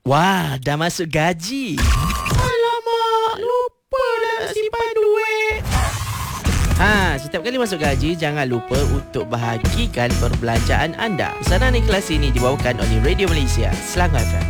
Wah, dah masuk gaji. Alamak, lupa nak simpan duit. Setiap kali masuk gaji, jangan lupa untuk bahagikan perbelanjaan anda. Pesanan ikhlas ini dibawakan oleh Radio Malaysia. Selangorkan.